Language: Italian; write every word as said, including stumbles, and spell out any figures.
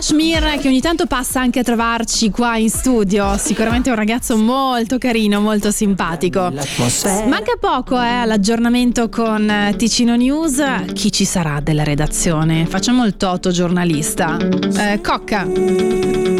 Kashmir, che ogni tanto passa anche a trovarci qua in studio. Sicuramente è un ragazzo molto carino, molto simpatico. Manca poco eh, all'aggiornamento con Ticino News. Chi ci sarà della redazione? Facciamo il toto giornalista. eh, Cocca